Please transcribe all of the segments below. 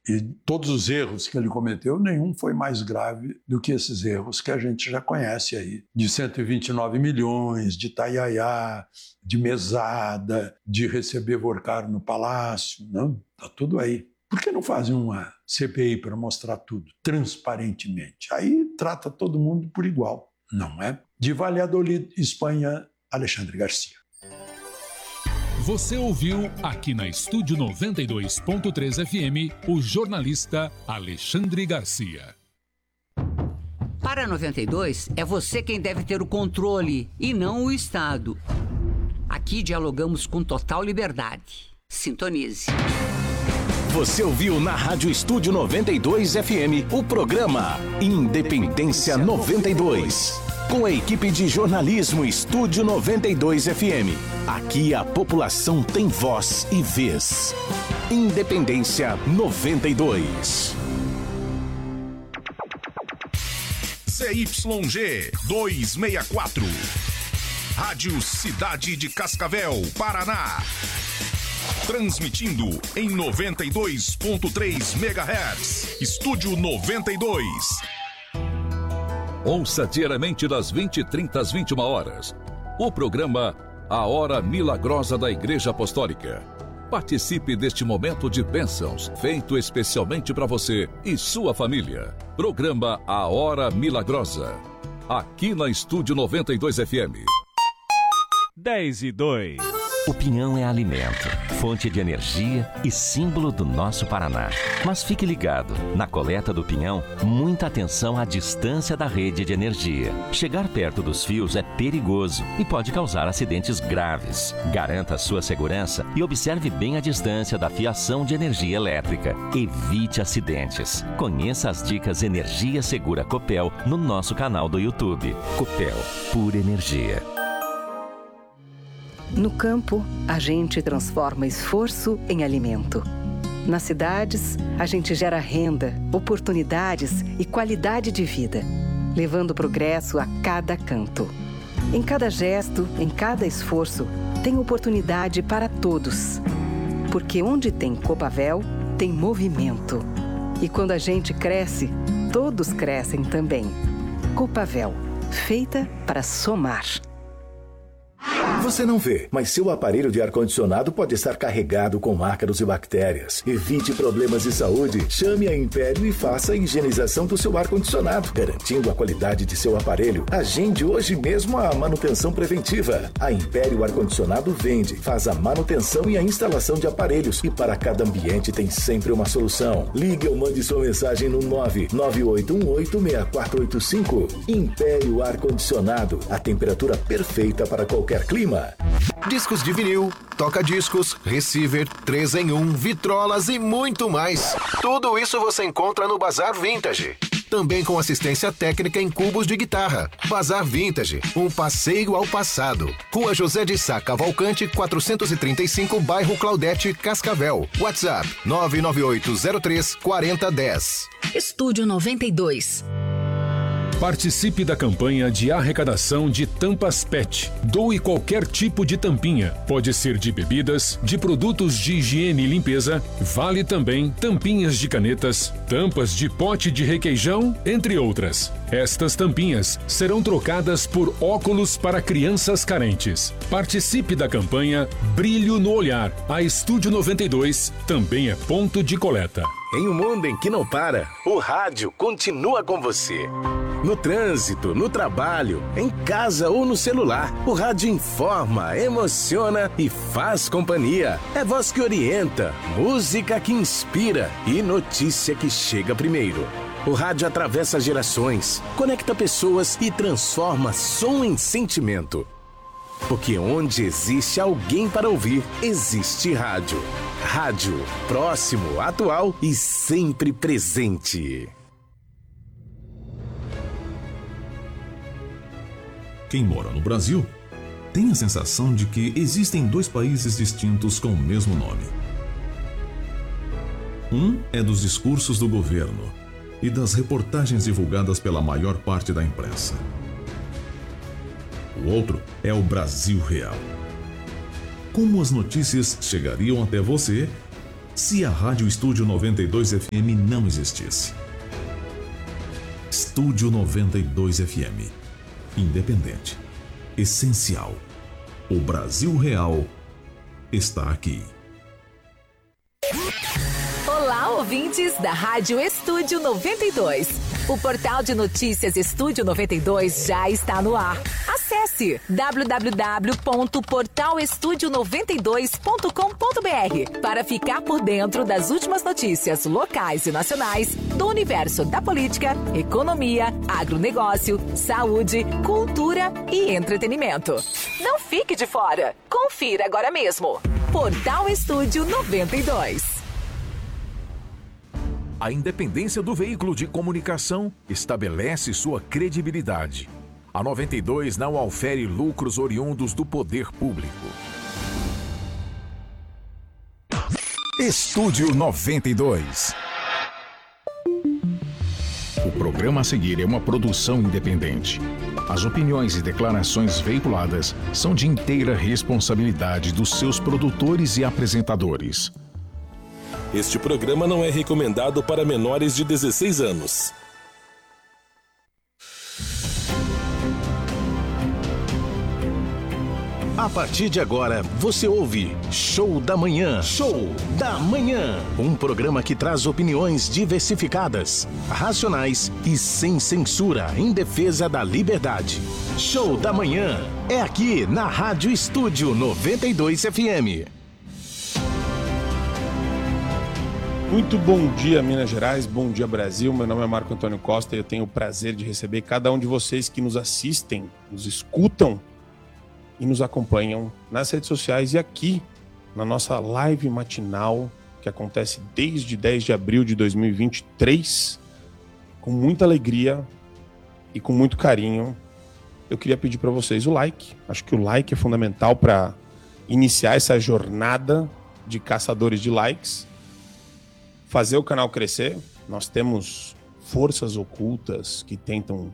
E todos os erros que ele cometeu, nenhum foi mais grave do que esses erros que a gente já conhece aí, de 129 milhões, de taiaiá, de mesada, de receber Vorcaro no palácio, não? Tá tudo aí. Por que não fazem uma CPI para mostrar tudo transparentemente? Aí trata todo mundo por igual, não é? De Valladolid, Espanha, Alexandre Garcia. Você ouviu aqui na Estúdio 92.3 FM o jornalista Alexandre Garcia. Para 92, é você quem deve ter o controle e não o Estado. Aqui dialogamos com total liberdade. Sintonize. Você ouviu na Rádio Estúdio 92 FM o programa Independência 92. Com a equipe de jornalismo Estúdio 92 FM. Aqui a população tem voz e vez. Independência 92. CYG 264. Rádio Cidade de Cascavel, Paraná. Transmitindo em 92.3 MHz. Estúdio 92. Ouça diariamente das 20h30 às 21h. O programa A Hora Milagrosa da Igreja Apostólica. Participe deste momento de bênçãos, feito especialmente para você e sua família. Programa A Hora Milagrosa. Aqui na Estúdio 92 FM. 10:02. O pinhão é alimento, fonte de energia e símbolo do nosso Paraná. Mas fique ligado, na coleta do pinhão, muita atenção à distância da rede de energia. Chegar perto dos fios é perigoso e pode causar acidentes graves. Garanta a sua segurança e observe bem a distância da fiação de energia elétrica. Evite acidentes. Conheça as dicas Energia Segura Copel no nosso canal do YouTube. Copel, pura energia. No campo, a gente transforma esforço em alimento. Nas cidades, a gente gera renda, oportunidades e qualidade de vida, levando progresso a cada canto. Em cada gesto, em cada esforço, tem oportunidade para todos. Porque onde tem Copavel, tem movimento. E quando a gente cresce, todos crescem também. Copavel, feita para somar. Você não vê, mas seu aparelho de ar-condicionado pode estar carregado com ácaros e bactérias. Evite problemas de saúde. Chame a Império e faça a higienização do seu ar-condicionado, garantindo a qualidade de seu aparelho. Agende hoje mesmo a manutenção preventiva. A Império Ar-Condicionado vende, faz a manutenção e a instalação de aparelhos. E para cada ambiente tem sempre uma solução. Ligue ou mande sua mensagem no 998186485. Império Ar-Condicionado, a temperatura perfeita para qualquer clima. Discos de vinil, toca-discos, receiver, 3 em 1, vitrolas e muito mais. Tudo isso você encontra no Bazar Vintage. Também com assistência técnica em cubos de guitarra. Bazar Vintage, um passeio ao passado. Rua José de Sá Cavalcante, 435, bairro Claudete, Cascavel. WhatsApp 998034010. Estúdio 92. Participe da campanha de arrecadação de tampas PET. Doe qualquer tipo de tampinha. Pode ser de bebidas, de produtos de higiene e limpeza. Vale também tampinhas de canetas, tampas de pote de requeijão, entre outras. Estas tampinhas serão trocadas por óculos para crianças carentes. Participe da campanha Brilho no Olhar. A Estúdio 92 também é ponto de coleta. Em um mundo em que não para, o rádio continua com você. No trânsito, no trabalho, em casa ou no celular, o rádio informa, emociona e faz companhia. É voz que orienta, música que inspira e notícia que chega primeiro. O rádio atravessa gerações, conecta pessoas e transforma som em sentimento. Porque onde existe alguém para ouvir, existe rádio. Rádio, próximo, atual e sempre presente. Quem mora no Brasil tem a sensação de que existem dois países distintos com o mesmo nome. Um é dos discursos do governo e das reportagens divulgadas pela maior parte da imprensa. O outro é o Brasil real. Como as notícias chegariam até você se a Rádio Estúdio 92 FM não existisse? Estúdio 92 FM. Independente. Essencial. O Brasil Real está aqui. Olá, ouvintes da Rádio Estúdio 92. O portal de notícias Estúdio 92 já está no ar. Acesse www.portalestudio92.com.br para ficar por dentro das últimas notícias locais e nacionais do universo da política, economia, agronegócio, saúde, cultura e entretenimento. Não fique de fora. Confira agora mesmo. Portal Estúdio 92. A independência do veículo de comunicação estabelece sua credibilidade. A 92 não aufere lucros oriundos do poder público. Estúdio 92. O programa a seguir é uma produção independente. As opiniões e declarações veiculadas são de inteira responsabilidade dos seus produtores e apresentadores. Este programa não é recomendado para menores de 16 anos. A partir de agora, você ouve Show da Manhã. Show da Manhã. Um programa que traz opiniões diversificadas, racionais e sem censura em defesa da liberdade. Show da Manhã é aqui na Rádio Estúdio 92 FM. Muito bom dia, Minas Gerais, bom dia, Brasil. Meu nome é Marco Antônio Costa e eu tenho o prazer de receber cada um de vocês que nos assistem, nos escutam e nos acompanham nas redes sociais e aqui na nossa live matinal que acontece desde 10 de abril de 2023, com muita alegria e com muito carinho. Eu queria pedir para vocês o like. Acho que o like é fundamental para iniciar essa jornada de caçadores de likes. Fazer o canal crescer. Nós temos forças ocultas que tentam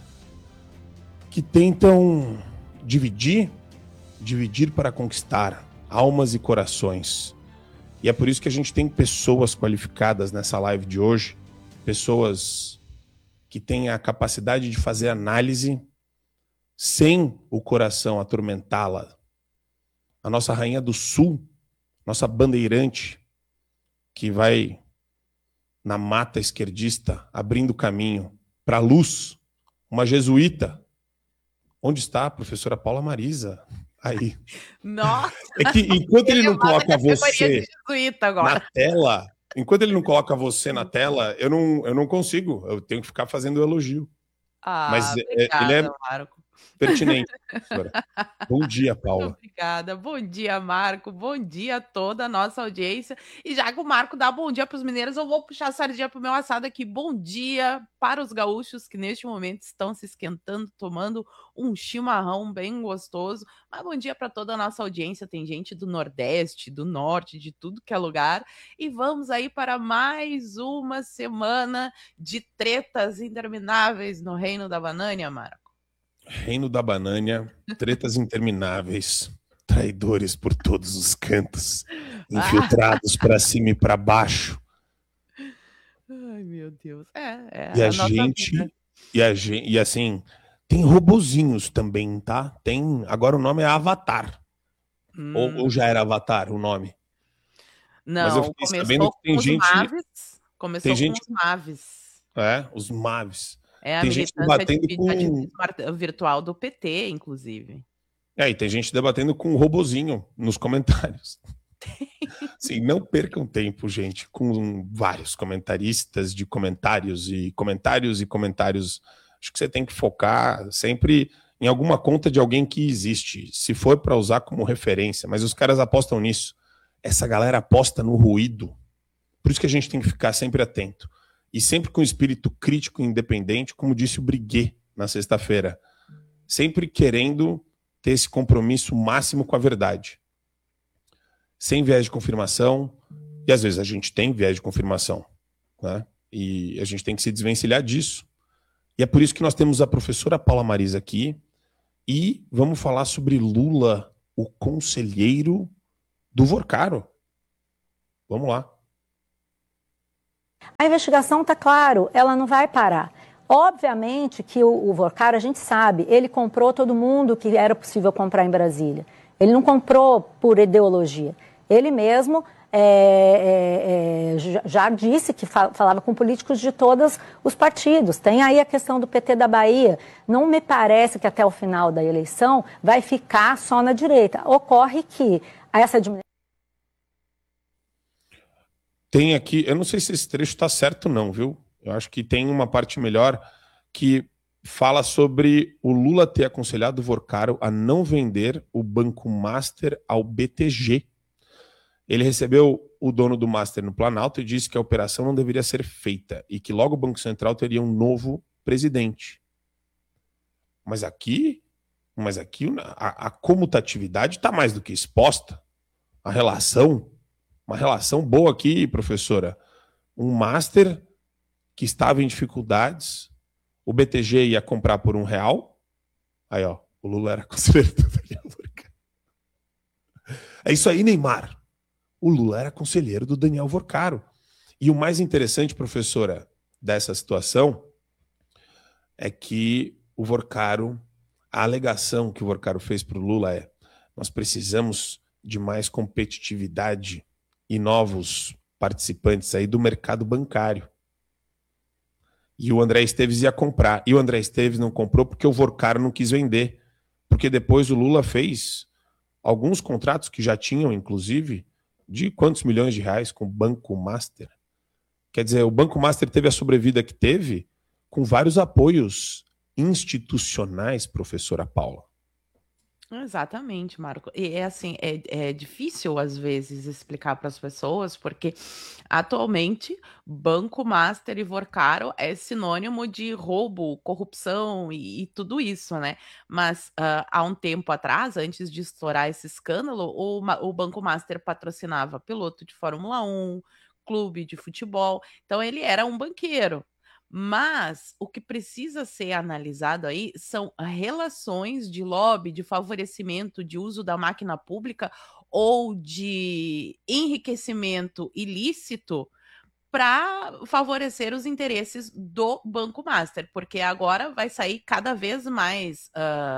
dividir para conquistar almas e corações. E é por isso que a gente tem pessoas qualificadas nessa live de hoje, pessoas que têm a capacidade de fazer análise sem o coração atormentá-la. A nossa rainha do sul, nossa bandeirante, que vai na mata esquerdista, abrindo caminho para a luz, uma jesuíta. Onde está a professora Paula Marisa? Aí. Nossa! É que enquanto ele não coloca você agora na tela, enquanto ele não coloca você na tela, eu não consigo. Eu tenho que ficar fazendo o elogio. Mas obrigada, ele é Marco. pertinente, professora. Bom dia, Paula. Muito obrigada. Bom dia, Marco. Bom dia a toda a nossa audiência. E já que o Marco dá bom dia para os mineiros, eu vou puxar a sardinha para o meu assado aqui. Bom dia para os gaúchos que neste momento estão se esquentando, tomando um chimarrão bem gostoso. Mas bom dia para toda a nossa audiência. Tem gente do Nordeste, do Norte, de tudo que é lugar. E vamos aí para mais uma semana de tretas intermináveis no Reino da Banânia, Marco. Reino da Banânia, tretas intermináveis, traidores por todos os cantos, infiltrados para cima e para baixo. Ai, meu Deus. E a gente, e assim, tem robozinhos também, tá? Tem, agora o nome é Avatar. Ou já era Avatar o nome? Não, mas eu fiquei sabendo que tem gente... Começou com os Maves. Os Maves. É a tem gente debatendo com virtual do PT, inclusive. E tem gente debatendo com um robozinho nos comentários. Sim, não percam tempo, gente, com vários comentaristas de comentários e comentários e comentários. Acho que você tem que focar sempre em alguma conta de alguém que existe, se for para usar como referência, mas os caras apostam nisso. Essa galera aposta no ruído. Por isso que a gente tem que ficar sempre atento. E sempre com espírito crítico e independente, como disse o Briguet na sexta-feira. Sempre querendo ter esse compromisso máximo com a verdade. Sem viés de confirmação. E às vezes a gente tem viés de confirmação, né? E a gente tem que se desvencilhar disso. E é por isso que nós temos a professora Paula Marisa aqui. E vamos falar sobre Lula, o conselheiro do Vorcaro. Vamos lá. A investigação está claro, ela não vai parar. Obviamente que o Vorcaro, a gente sabe, ele comprou todo mundo que era possível comprar em Brasília. Ele não comprou por ideologia. Ele mesmo já disse que falava com políticos de todos os partidos. Tem aí a questão do PT da Bahia. Não me parece que até o final da eleição vai ficar só na direita. Ocorre que essa diminuição... Tem aqui, eu não sei se esse trecho está certo não, viu? Eu acho que tem uma parte melhor que fala sobre o Lula ter aconselhado o Vorcaro a não vender o Banco Master ao BTG. Ele recebeu o dono do Master no Planalto e disse que a operação não deveria ser feita e que logo o Banco Central teria um novo presidente. Mas aqui a comutatividade está mais do que exposta. Uma relação boa aqui, professora. Um Master que estava em dificuldades, o BTG ia comprar por R$1. Aí, ó, o Lula era conselheiro do Daniel Vorcaro. É isso aí, Neymar. O Lula era conselheiro do Daniel Vorcaro. E o mais interessante, professora, dessa situação é que o Vorcaro, a alegação que o Vorcaro fez para o Lula é: nós precisamos de mais competitividade e novos participantes aí do mercado bancário. E o André Esteves ia comprar. E o André Esteves não comprou porque o Vorcaro não quis vender. Porque depois o Lula fez alguns contratos que já tinham, inclusive, de quantos milhões de reais com o Banco Master. Quer dizer, o Banco Master teve a sobrevida que teve com vários apoios institucionais, professora Paula. Exatamente, Marco. E é assim, é difícil às vezes explicar para as pessoas, porque atualmente Banco Master e Vorcaro é sinônimo de roubo, corrupção e tudo isso, né? Mas há um tempo atrás, antes de estourar esse escândalo, o Banco Master patrocinava piloto de Fórmula 1, clube de futebol, então ele era um banqueiro. Mas o que precisa ser analisado aí são relações de lobby, de favorecimento, de uso da máquina pública ou de enriquecimento ilícito para favorecer os interesses do Banco Master, porque agora vai sair cada vez mais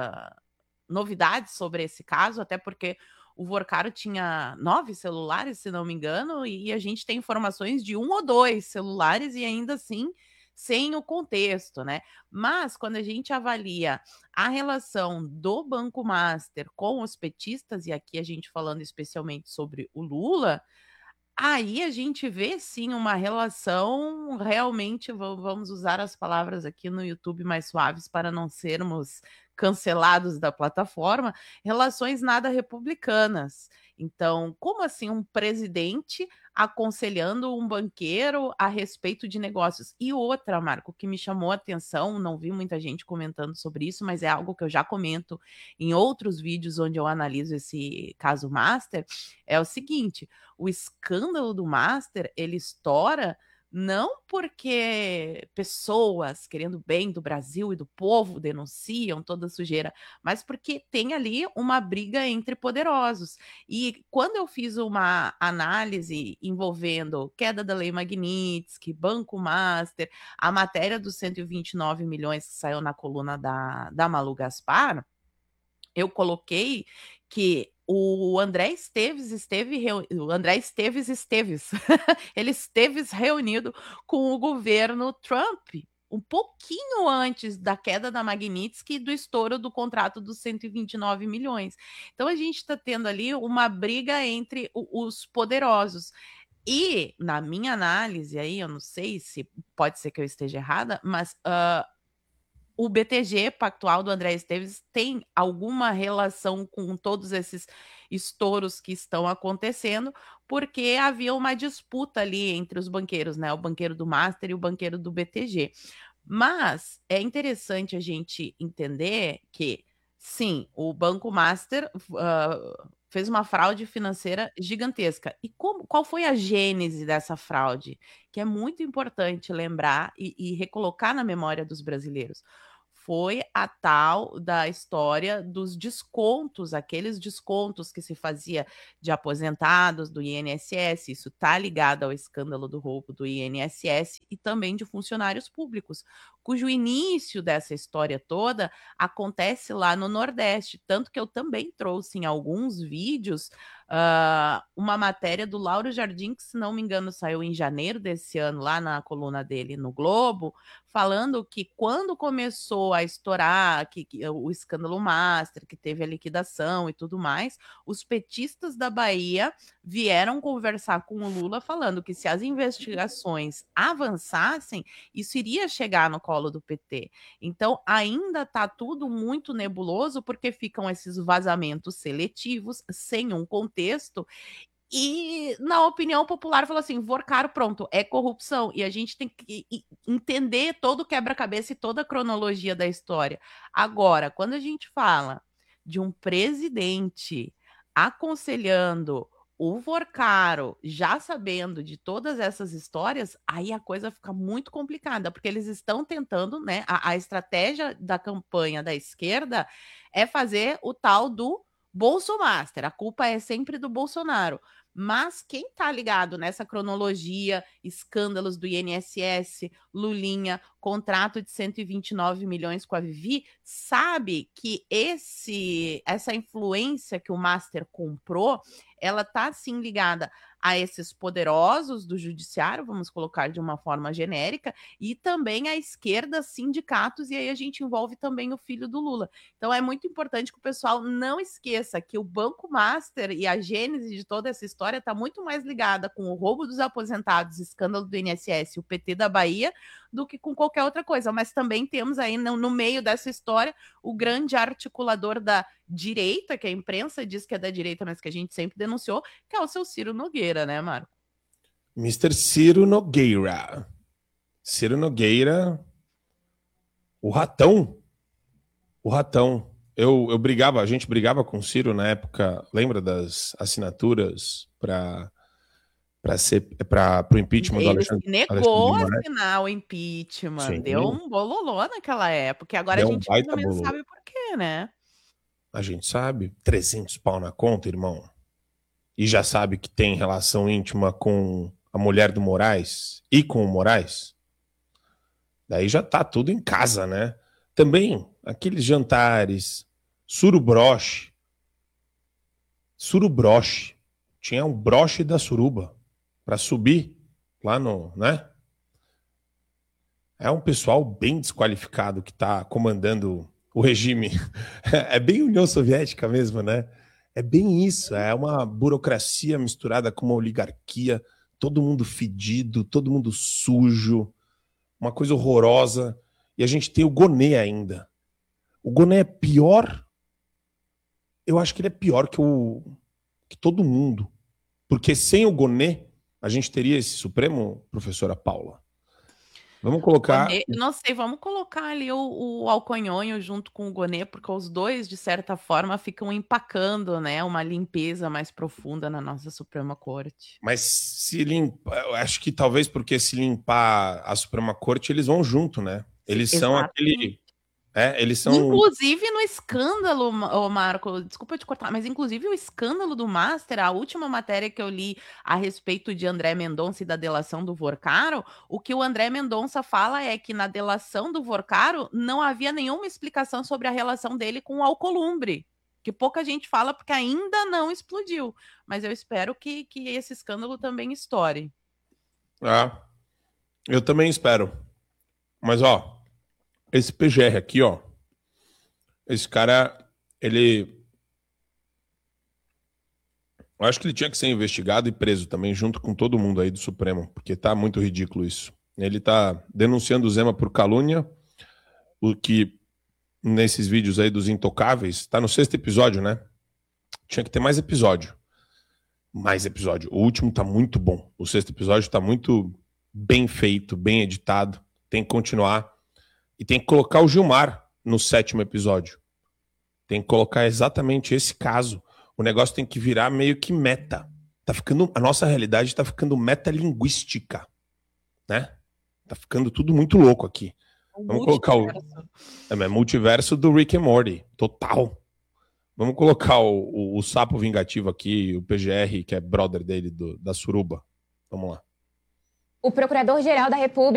novidades sobre esse caso, até porque o Vorcaro tinha 9 celulares, se não me engano, e a gente tem informações de 1 ou 2 celulares e ainda assim sem o contexto, né? Mas quando a gente avalia a relação do Banco Master com os petistas, e aqui a gente falando especialmente sobre o Lula, aí a gente vê sim uma relação realmente, vamos usar as palavras aqui no YouTube mais suaves para não sermos cancelados da plataforma, relações nada republicanas. Então, como assim um presidente aconselhando um banqueiro a respeito de negócios? E outra, Marco, que me chamou a atenção, não vi muita gente comentando sobre isso, mas é algo que eu já comento em outros vídeos onde eu analiso esse caso Master, é o seguinte: o escândalo do Master, ele estoura não porque pessoas querendo bem do Brasil e do povo denunciam toda a sujeira, mas porque tem ali uma briga entre poderosos. E quando eu fiz uma análise envolvendo queda da Lei Magnitsky, Banco Master, a matéria dos 129 milhões que saiu na coluna da Malu Gaspar, eu coloquei que o André Esteves ele esteve reunido com o governo Trump um pouquinho antes da queda da Magnitsky e do estouro do contrato dos 129 milhões. Então a gente está tendo ali uma briga entre os poderosos. E na minha análise aí, eu não sei se pode ser que eu esteja errada, mas o BTG Pactual do André Esteves tem alguma relação com todos esses estouros que estão acontecendo, porque havia uma disputa ali entre os banqueiros, né? O banqueiro do Master e o banqueiro do BTG. Mas é interessante a gente entender que, sim, o Banco Master fez uma fraude financeira gigantesca. E qual foi a gênese dessa fraude? Que é muito importante lembrar e recolocar na memória dos brasileiros. foi a tal da história dos descontos, aqueles descontos que se fazia de aposentados do INSS, isso está ligado ao escândalo do roubo do INSS e também de funcionários públicos, cujo início dessa história toda acontece lá no Nordeste, tanto que eu também trouxe em alguns vídeos uma matéria do Lauro Jardim, que se não me engano saiu em janeiro desse ano, lá na coluna dele no Globo, falando que quando começou a estourar o escândalo Master, que teve a liquidação e tudo mais, os petistas da Bahia vieram conversar com o Lula falando que se as investigações avançassem, isso iria chegar no colo do PT. Então, ainda está tudo muito nebuloso, porque ficam esses vazamentos seletivos, sem um contexto, e na opinião popular falou assim, Vorcaro, pronto, é corrupção, e a gente tem que entender todo o quebra-cabeça e toda a cronologia da história. Agora, quando a gente fala de um presidente aconselhando o Vorcaro, já sabendo de todas essas histórias, aí a coisa fica muito complicada, porque eles estão tentando, né, a estratégia da campanha da esquerda é fazer o tal do Bolsomaster, a culpa é sempre do Bolsonaro. Mas quem tá ligado nessa cronologia, escândalos do INSS, Lulinha, contrato de 129 milhões com a Vivi, sabe que essa influência que o Master comprou, ela tá sim ligada a esses poderosos do judiciário, vamos colocar de uma forma genérica, e também à esquerda, sindicatos, e aí a gente envolve também o filho do Lula. Então é muito importante que o pessoal não esqueça que o Banco Master e a gênese de toda essa história está muito mais ligada com o roubo dos aposentados, escândalo do INSS e o PT da Bahia, do que com qualquer outra coisa. Mas também temos aí no meio dessa história o grande articulador da direita, que a imprensa diz que é da direita, mas que a gente sempre denunciou, que é o seu Ciro Nogueira, né, Marco? Mr. Ciro Nogueira. Ciro Nogueira, o ratão. O ratão. Eu brigava, a gente brigava com o Ciro na época, lembra das assinaturas para o impeachment do Alexandre? Ele negou assinar o impeachment, Sim. Deu um bololô naquela época, e agora Deu a gente baita pelo menos bololô. sabe por quê, né? A gente sabe, 300 pau na conta, irmão. E já sabe que tem relação íntima com a mulher do Moraes e com o Moraes. Daí já tá tudo em casa, né? Também, aqueles jantares, surubroche. Surubroche. Tinha um broche da suruba para subir lá no, né? É um pessoal bem desqualificado que tá comandando o regime. É bem União Soviética mesmo, né? É bem isso, é uma burocracia misturada com uma oligarquia, todo mundo fedido, todo mundo sujo, uma coisa horrorosa. E a gente tem o Gonê ainda. O Gonê é pior, eu acho que ele é pior que todo mundo. Porque sem o Gonê, a gente teria esse Supremo, professora Paula? Vamos colocar... Não sei, vamos colocar ali o Alconhonho junto com o Gonê, porque os dois, de certa forma, ficam empacando, né, uma limpeza mais profunda na nossa Suprema Corte. Mas se limpar, eu acho que talvez porque se limpar a Suprema Corte, eles vão junto, né? Eles são aquele... eles são... Inclusive no escândalo, Marco, desculpa te cortar, mas inclusive o escândalo do Master, a última matéria que eu li a respeito de André Mendonça e da delação do Vorcaro, o que o André Mendonça fala é que na delação do Vorcaro não havia nenhuma explicação sobre a relação dele com o Alcolumbre, que pouca gente fala porque ainda não explodiu, mas eu espero que esse escândalo também estoure. Eu também espero. Mas, ó, esse PGR aqui, ó, esse cara, ele... Eu acho que ele tinha que ser investigado e preso também, junto com todo mundo aí do Supremo, porque tá muito ridículo isso. Ele tá denunciando o Zema por calúnia, o que nesses vídeos aí dos intocáveis, tá no 6º episódio, né? Tinha que ter mais episódio. Mais episódio. O último tá muito bom. O 6º episódio tá muito bem feito, bem editado. Tem que continuar. E tem que colocar o Gilmar no 7º episódio. Tem que colocar exatamente esse caso. O negócio tem que virar meio que meta. A nossa realidade tá ficando metalinguística, né? Tá ficando tudo muito louco aqui. Vamos colocar o multiverso do Rick and Morty, total. Vamos colocar o sapo vingativo aqui, o PGR, que é brother dele, da Suruba. Vamos lá. O Procurador-Geral da República